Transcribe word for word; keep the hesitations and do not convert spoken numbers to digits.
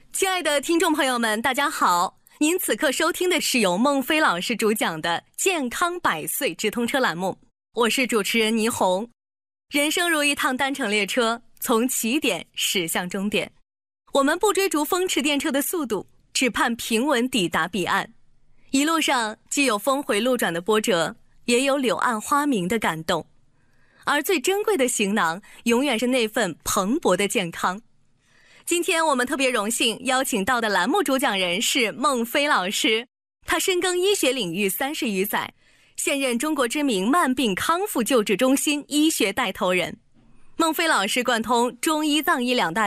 亲爱的听众朋友们，大家好！您此刻收听的是由孟非老师主讲的《健康百岁直通车》栏目，我是主持人倪虹。人生如一趟单程列车，从起点驶向终点。我们不追逐风驰电掣的速度，只盼平稳抵达彼岸。一路上既有峰回路转的波折，也有柳暗花明的感动。而最珍贵的行囊，永远是那份蓬勃的健康。今天我们特别荣幸邀请到的栏目主讲人是孟非老师，他深耕医学领域三十余载，现任中国知名慢病康复救治中心医学带头人。孟非老师贯通中医藏医两大